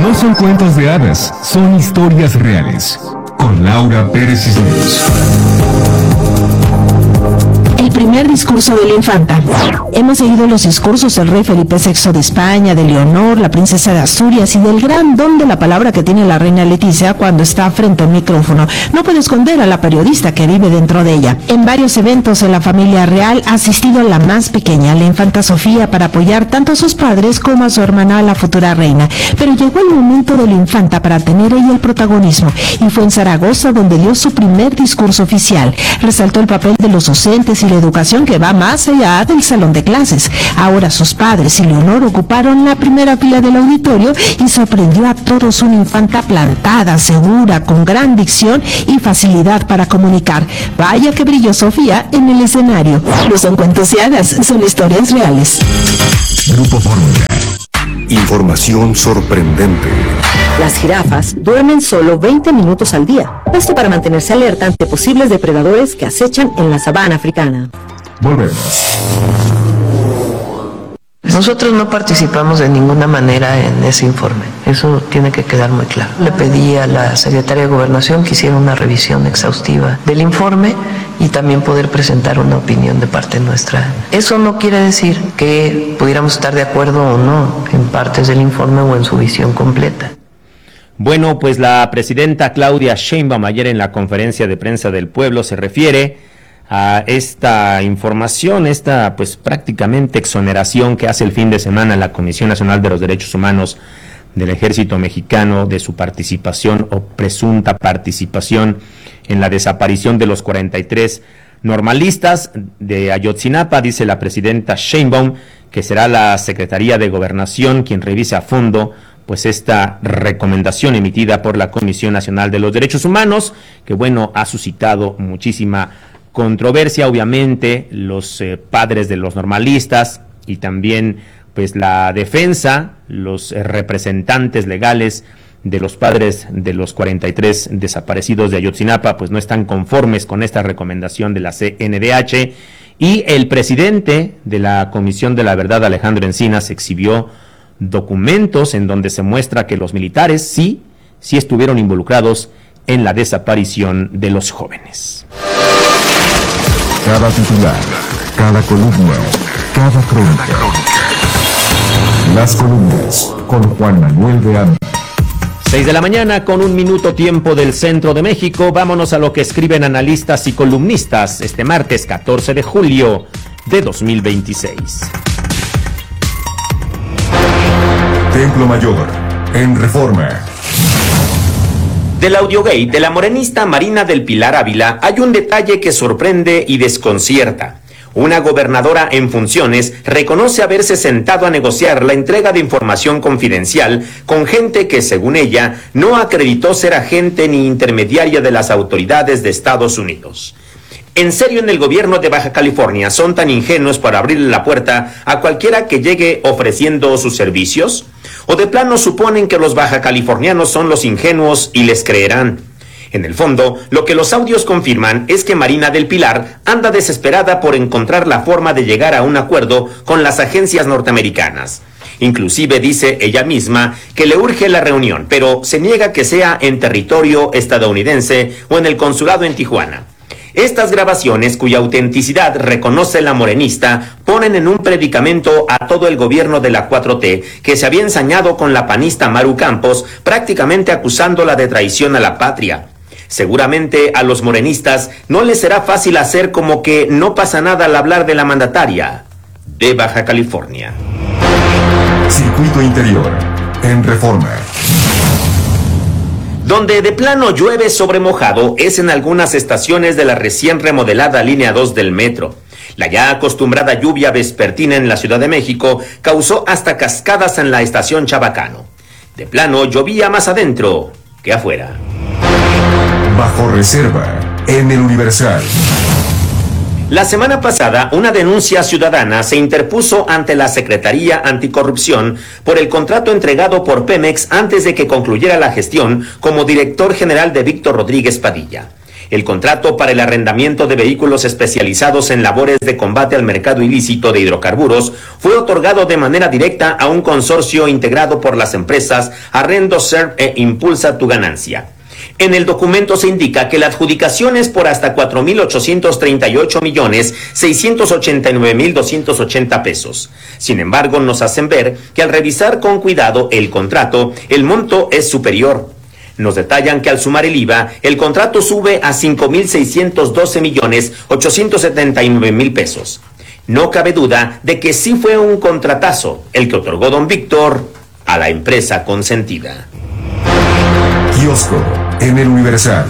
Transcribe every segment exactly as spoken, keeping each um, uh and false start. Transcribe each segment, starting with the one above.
No son cuentos de hadas, son historias reales. Con Laura Pérez Cisneros. El primer discurso de la infanta. Hemos seguido los discursos del rey Felipe sexto de España, de Leonor, la princesa de Asturias y del gran don de la palabra que tiene la reina Leticia cuando está frente al micrófono. No puede esconder a la periodista que vive dentro de ella. En varios eventos en la familia real ha asistido la más pequeña, la infanta Sofía, para apoyar tanto a sus padres como a su hermana, la futura reina. Pero llegó el momento de la infanta para tener ella el protagonismo, y fue en Zaragoza donde dio su primer discurso oficial. Resaltó el papel de los docentes y la educación que va más allá del salón de clases. Ahora sus padres y Leonor ocuparon la primera fila del auditorio y sorprendió a todos una infanta plantada, segura, con gran dicción y facilidad para comunicar. Vaya que brilló Sofía en el escenario. No son cuentos y hadas, son historias reales. Grupo Fórmula. Información sorprendente. Las jirafas duermen solo veinte minutos al día. Esto para mantenerse alerta ante posibles depredadores que acechan en la sabana africana. Volvemos. Nosotros no participamos de ninguna manera en ese informe, eso tiene que quedar muy claro. Le pedí a la Secretaría de Gobernación que hiciera una revisión exhaustiva del informe y también poder presentar una opinión de parte nuestra. Eso no quiere decir que pudiéramos estar de acuerdo o no en partes del informe o en su visión completa. Bueno, pues la presidenta Claudia Sheinbaum ayer en la conferencia de prensa del pueblo se refiere a esta información, esta pues prácticamente exoneración que hace el fin de semana la Comisión Nacional de los Derechos Humanos del Ejército Mexicano de su participación o presunta participación en la desaparición de los cuarenta y tres normalistas de Ayotzinapa. Dice la presidenta Sheinbaum que será la Secretaría de Gobernación quien revise a fondo pues esta recomendación emitida por la Comisión Nacional de los Derechos Humanos, que bueno, ha suscitado muchísima controversia. Obviamente los eh, padres de los normalistas y también pues la defensa, los eh, representantes legales de los padres de los cuarenta y tres desaparecidos de Ayotzinapa pues no están conformes con esta recomendación de la C N D H, y el presidente de la Comisión de la Verdad, Alejandro Encinas, exhibió documentos en donde se muestra que los militares sí, sí estuvieron involucrados en la desaparición de los jóvenes. Cada titular, cada columna, cada crónica. Las columnas con Juan Manuel de Anda. seis de la mañana con un minuto tiempo del centro de México. Vámonos a lo que escriben analistas y columnistas este martes catorce de julio de dos mil veintiséis. Templo Mayor, en Reforma. Del audiogate de la morenista Marina del Pilar Ávila hay un detalle que sorprende y desconcierta. Una gobernadora en funciones reconoce haberse sentado a negociar la entrega de información confidencial con gente que, según ella, no acreditó ser agente ni intermediaria de las autoridades de Estados Unidos. ¿En serio en el gobierno de Baja California son tan ingenuos para abrirle la puerta a cualquiera que llegue ofreciendo sus servicios? ¿O de plano suponen que los bajacalifornianos son los ingenuos y les creerán? En el fondo, lo que los audios confirman es que Marina del Pilar anda desesperada por encontrar la forma de llegar a un acuerdo con las agencias norteamericanas. Inclusive dice ella misma que le urge la reunión, pero se niega que sea en territorio estadounidense o en el consulado en Tijuana. Estas grabaciones, cuya autenticidad reconoce la morenista, ponen en un predicamento a todo el gobierno de la cuatro T, que se había ensañado con la panista Maru Campos, prácticamente acusándola de traición a la patria. Seguramente a los morenistas no les será fácil hacer como que no pasa nada al hablar de la mandataria de Baja California. Circuito Interior, en Reforma. Donde de plano llueve sobre mojado es en algunas estaciones de la recién remodelada línea dos del metro. La ya acostumbrada lluvia vespertina en la Ciudad de México causó hasta cascadas en la estación Chabacano. De plano llovía más adentro que afuera. Bajo reserva, en el Universal. La semana pasada, una denuncia ciudadana se interpuso ante la Secretaría Anticorrupción por el contrato entregado por Pemex antes de que concluyera la gestión como director general de Víctor Rodríguez Padilla. El contrato para el arrendamiento de vehículos especializados en labores de combate al mercado ilícito de hidrocarburos fue otorgado de manera directa a un consorcio integrado por las empresas Arrendo Serv e Impulsa tu Ganancia. En el documento se indica que la adjudicación es por hasta cuatro mil ochocientos treinta y ocho millones seiscientos ochenta y nueve mil doscientos ochenta pesos. Sin embargo, nos hacen ver que al revisar con cuidado el contrato, el monto es superior. Nos detallan que al sumar el I V A, el contrato sube a cinco mil seiscientos doce millones ochocientos setenta y nueve mil pesos. No cabe duda de que sí fue un contratazo el que otorgó don Víctor a la empresa consentida. Kiosco en el Universal.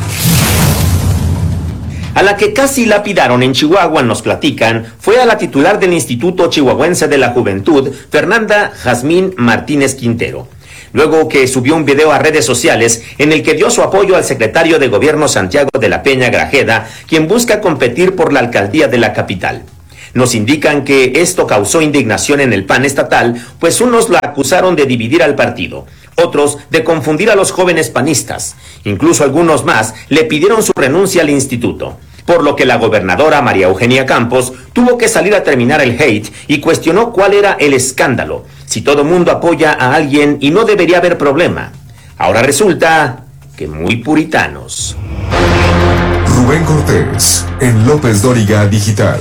A la que casi lapidaron en Chihuahua, nos platican, fue a la titular del Instituto Chihuahuense de la Juventud, Fernanda Jazmín Martínez Quintero, luego que subió un video a redes sociales en el que dio su apoyo al secretario de Gobierno Santiago de la Peña Grajeda, quien busca competir por la alcaldía de la capital. Nos indican que esto causó indignación en el P A N estatal, pues unos la acusaron de dividir al partido, otros de confundir a los jóvenes panistas, incluso algunos más le pidieron su renuncia al instituto, por lo que la gobernadora María Eugenia Campos tuvo que salir a terminar el hate y cuestionó cuál era el escándalo, si todo mundo apoya a alguien y no debería haber problema. Ahora resulta que muy puritanos. Rubén Cortés en López Dóriga Digital.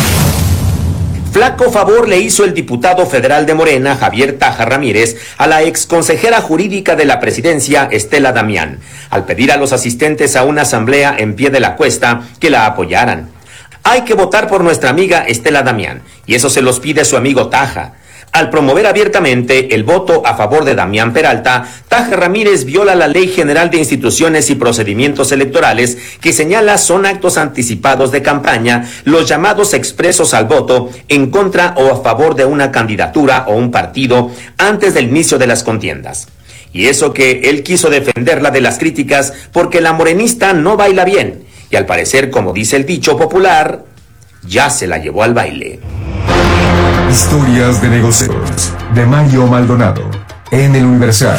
Flaco favor le hizo el diputado federal de Morena, Javier Taja Ramírez, a la exconsejera jurídica de la presidencia, Estela Damián, al pedir a los asistentes a una asamblea en pie de la cuesta que la apoyaran. Hay que votar por nuestra amiga Estela Damián, y eso se los pide su amigo Taja. Al promover abiertamente el voto a favor de Damián Peralta, Taja Ramírez viola la Ley General de Instituciones y Procedimientos Electorales, que señala son actos anticipados de campaña los llamados expresos al voto en contra o a favor de una candidatura o un partido antes del inicio de las contiendas. Y eso que él quiso defenderla de las críticas porque la morenista no baila bien, y al parecer, como dice el dicho popular, ya se la llevó al baile. Historias de negocios de Mario Maldonado en el Universal.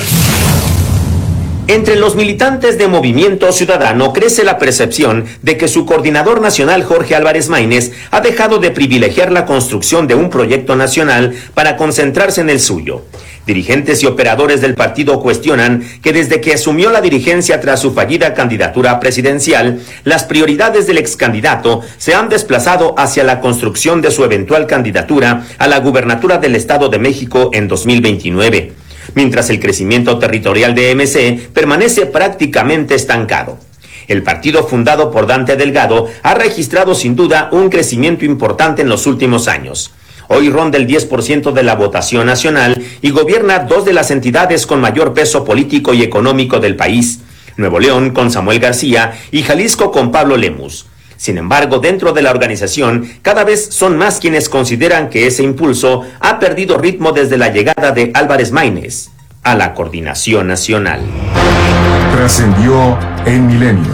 Entre los militantes de Movimiento Ciudadano crece la percepción de que su coordinador nacional, Jorge Álvarez Maínez, ha dejado de privilegiar la construcción de un proyecto nacional para concentrarse en el suyo. Dirigentes y operadores del partido cuestionan que desde que asumió la dirigencia tras su fallida candidatura presidencial, las prioridades del excandidato se han desplazado hacia la construcción de su eventual candidatura a la gubernatura del Estado de México en dos mil veintinueve. Mientras el crecimiento territorial de M C permanece prácticamente estancado. El partido fundado por Dante Delgado ha registrado sin duda un crecimiento importante en los últimos años. Hoy ronda el diez por ciento de la votación nacional y gobierna dos de las entidades con mayor peso político y económico del país, Nuevo León con Samuel García y Jalisco con Pablo Lemus. Sin embargo, dentro de la organización, cada vez son más quienes consideran que ese impulso ha perdido ritmo desde la llegada de Álvarez Maínez a la coordinación nacional. Trascendió en Milenio.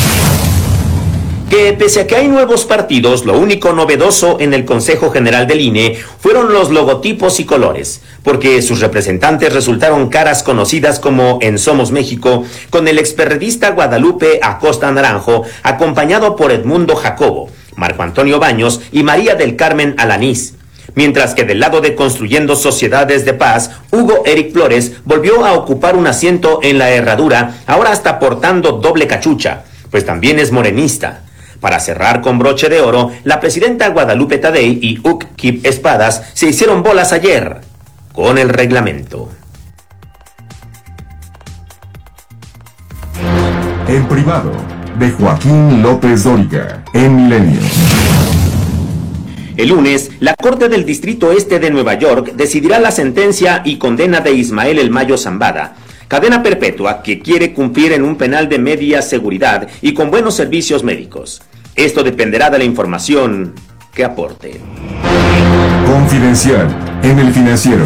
Que pese a que hay nuevos partidos, lo único novedoso en el Consejo General del I N E fueron los logotipos y colores, porque sus representantes resultaron caras conocidas como en Somos México, con el experredista Guadalupe Acosta Naranjo, acompañado por Edmundo Jacobo, Marco Antonio Baños y María del Carmen Alanís. Mientras que del lado de Construyendo Sociedades de Paz, Hugo Eric Flores volvió a ocupar un asiento en la herradura, ahora hasta portando doble cachucha, pues también es morenista. Para cerrar con broche de oro, la presidenta Guadalupe Tadei y Uc Kip Espadas se hicieron bolas ayer con el reglamento. En privado, de Joaquín López Dóriga, en Milenio. El lunes, la Corte del Distrito Este de Nueva York decidirá la sentencia y condena de Ismael El Mayo Zambada, cadena perpetua que quiere cumplir en un penal de media seguridad y con buenos servicios médicos. Esto dependerá de la información que aporte. Confidencial en El Financiero.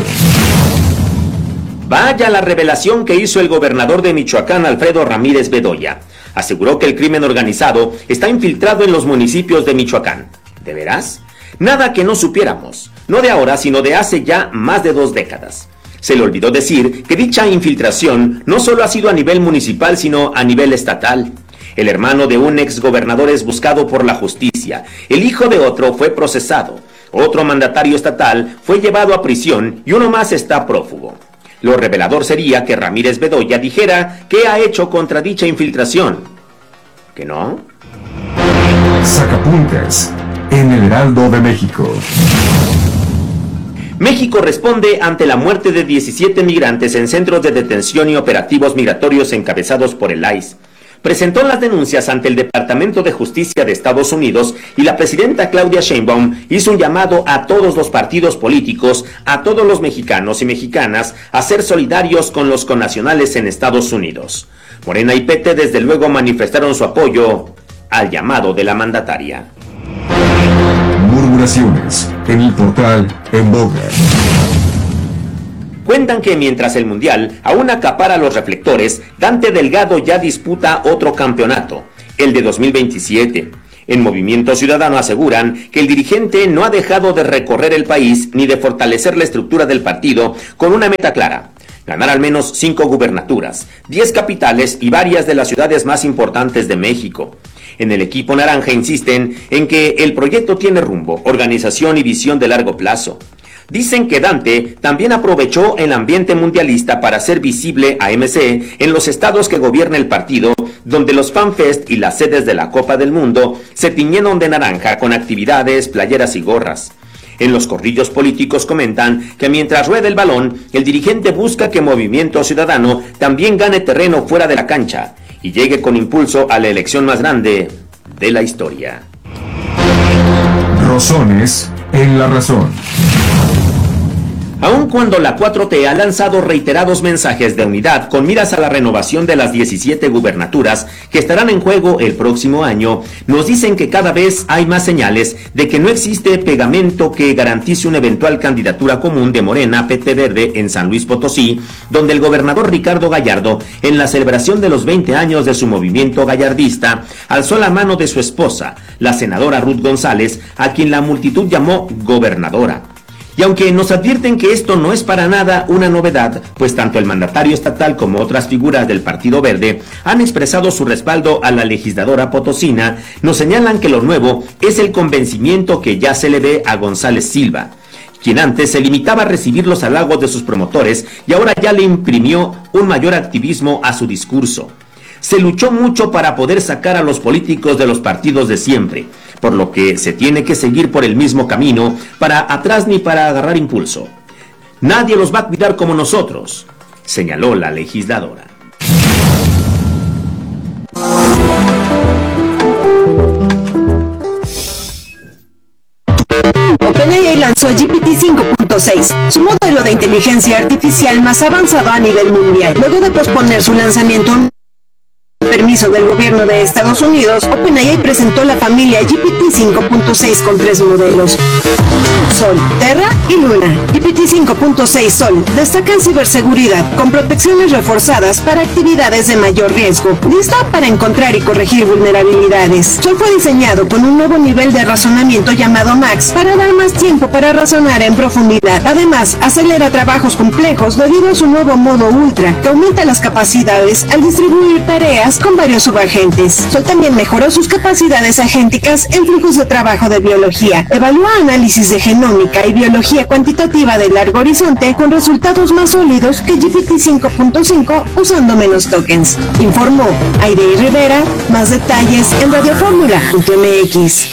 Vaya la revelación que hizo el gobernador de Michoacán, Alfredo Ramírez Bedoya. Aseguró que el crimen organizado está infiltrado en los municipios de Michoacán. ¿De veras? Nada que no supiéramos, no de ahora, sino de hace ya más de dos décadas. Se le olvidó decir que dicha infiltración no solo ha sido a nivel municipal, sino a nivel estatal. El hermano de un exgobernador es buscado por la justicia. El hijo de otro fue procesado. Otro mandatario estatal fue llevado a prisión y uno más está prófugo. Lo revelador sería que Ramírez Bedoya dijera qué ha hecho contra dicha infiltración. ¿Que no? Sacapuntas en el Heraldo de México. México responde ante la muerte de diecisiete migrantes en centros de detención y operativos migratorios encabezados por el I C E. Presentó las denuncias ante el Departamento de Justicia de Estados Unidos y la presidenta Claudia Sheinbaum hizo un llamado a todos los partidos políticos, a todos los mexicanos y mexicanas, a ser solidarios con los connacionales en Estados Unidos. Morena y P T desde luego manifestaron su apoyo al llamado de la mandataria. Murmuraciones en el portal En Boga. Cuentan que mientras el Mundial aún acapara los reflectores, Dante Delgado ya disputa otro campeonato, el de dos mil veintisiete. En Movimiento Ciudadano aseguran que el dirigente no ha dejado de recorrer el país ni de fortalecer la estructura del partido con una meta clara: ganar al menos cinco gubernaturas, diez capitales y varias de las ciudades más importantes de México. En el equipo naranja insisten en que el proyecto tiene rumbo, organización y visión de largo plazo. Dicen que Dante también aprovechó el ambiente mundialista para hacer visible a M C en los estados que gobierna el partido, donde los FanFest y las sedes de la Copa del Mundo se tiñeron de naranja con actividades, playeras y gorras. En los corrillos políticos comentan que mientras rueda el balón, el dirigente busca que Movimiento Ciudadano también gane terreno fuera de la cancha y llegue con impulso a la elección más grande de la historia. Rosones en la razón. Aun cuando la cuatro T ha lanzado reiterados mensajes de unidad con miras a la renovación de las diecisiete gubernaturas que estarán en juego el próximo año, nos dicen que cada vez hay más señales de que no existe pegamento que garantice una eventual candidatura común de Morena, P T Verde en San Luis Potosí, donde el gobernador Ricardo Gallardo, en la celebración de los veinte años de su movimiento gallardista, alzó la mano de su esposa, la senadora Ruth González, a quien la multitud llamó gobernadora. Y aunque nos advierten que esto no es para nada una novedad, pues tanto el mandatario estatal como otras figuras del Partido Verde han expresado su respaldo a la legisladora potosina, nos señalan que lo nuevo es el convencimiento que ya se le ve a González Silva, quien antes se limitaba a recibir los halagos de sus promotores y ahora ya le imprimió un mayor activismo a su discurso. Se luchó mucho para poder sacar a los políticos de los partidos de siempre, por lo que se tiene que seguir por el mismo camino, para atrás ni para agarrar impulso. Nadie los va a cuidar como nosotros, señaló la legisladora. OpenAI lanzó G P T cinco punto seis, su modelo de inteligencia artificial más avanzado a nivel mundial. Luego de posponer su lanzamiento permiso del gobierno de Estados Unidos, OpenAI presentó la familia G P T cinco punto seis con tres modelos: Sol, Terra y Luna. G P T cinco punto seis Sol destaca en ciberseguridad con protecciones reforzadas para actividades de mayor riesgo, lista para encontrar y corregir vulnerabilidades. Sol fue diseñado con un nuevo nivel de razonamiento llamado Max para dar más tiempo para razonar en profundidad. Además, acelera trabajos complejos debido a su nuevo modo Ultra, que aumenta las capacidades al distribuir tareas con varios subagentes. Sol también mejoró sus capacidades agénticas en flujos de trabajo de biología. Evalúa análisis de genómica y biología cuantitativa de largo horizonte con resultados más sólidos que G P T cinco punto cinco usando menos tokens. Informó Aide Rivera. Más detalles en radioformula punto m x.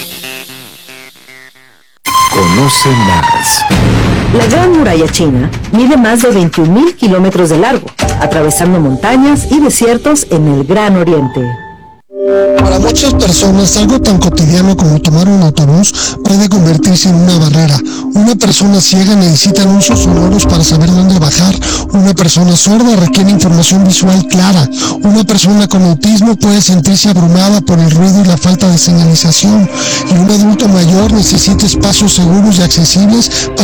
Conoce más. La Gran Muralla China mide más de veintiún mil kilómetros de largo, atravesando montañas y desiertos en el Gran Oriente. Para muchas personas, algo tan cotidiano como tomar un autobús puede convertirse en una barrera. Una persona ciega necesita anuncios sonoros para saber dónde bajar. Una persona sorda requiere información visual clara. Una persona con autismo puede sentirse abrumada por el ruido y la falta de señalización. Y un adulto mayor necesita espacios seguros y accesibles para